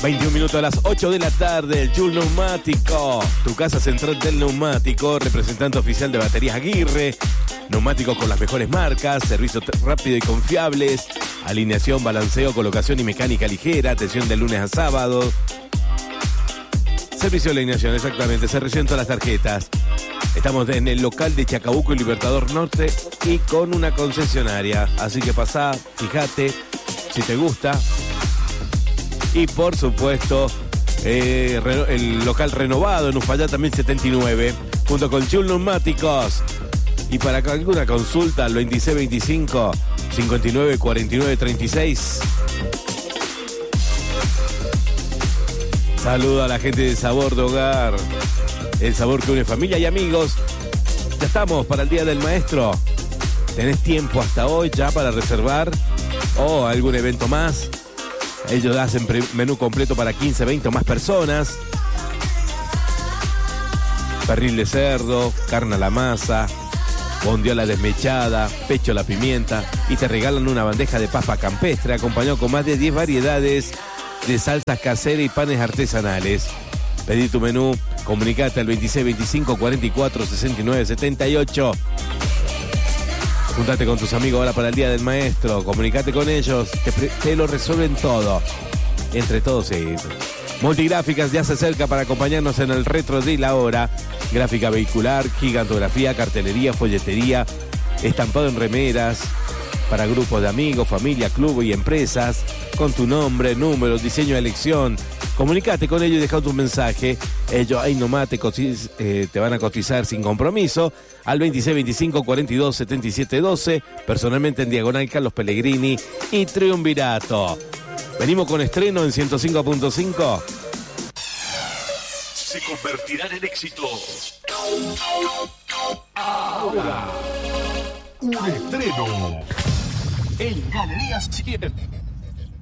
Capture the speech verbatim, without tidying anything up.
veintiún minutos a las ocho de la tarde, el Joule Neumático, tu casa central del neumático, representante oficial de Baterías Aguirre, neumáticos con las mejores marcas, servicio rápido y confiables, alineación, balanceo, colocación y mecánica ligera, atención de lunes a sábado, servicio de alineación, exactamente, se reciben todas las tarjetas. Estamos en el local de Chacabuco y Libertador Norte y con una concesionaria, así que pasá, fíjate si te gusta. Y por supuesto, eh, el local renovado en Uspallata mil setenta y nueve, junto con Joule Neumáticos. Y para alguna consulta, al veintiséis veinticinco, cincuenta y nueve cuarenta y nueve treinta y seis. Saludo a la gente de Sabor de Hogar, el sabor que une familia y amigos. Ya estamos para el Día del Maestro. Tenés tiempo hasta hoy ya para reservar o algún evento más. Ellos hacen menú completo para quince, veinte o más personas. Pernil de cerdo, carne a la masa, bondiola desmechada, pecho a la pimienta. Y te regalan una bandeja de papa campestre acompañado con más de diez variedades de salsas caseras y panes artesanales. Pedí tu menú, comunicate al veintiséis veinticinco cuarenta y cuatro sesenta y nueve setenta y ocho. Júntate con tus amigos ahora para el Día del Maestro. Comunicate con ellos. Te, te lo resuelven todo. Entre todos ellos. Multigráficas ya se acerca para acompañarnos en el retro de la hora. Gráfica vehicular, gigantografía, cartelería, folletería, estampado en remeras para grupos de amigos, familia, club y empresas. Con tu nombre, número, diseño de elección. Comunicate con ellos y deja tu mensaje. Ellos ahí nomás te, cotiz, eh, te van a cotizar sin compromiso al veintiséis veinticinco cuarenta y dos setenta y siete doce, personalmente en Diagonal Carlos Pellegrini y Triunvirato. Venimos con estreno en ciento cinco punto cinco. Se convertirán en éxito. Ahora, un estreno en Galería cien.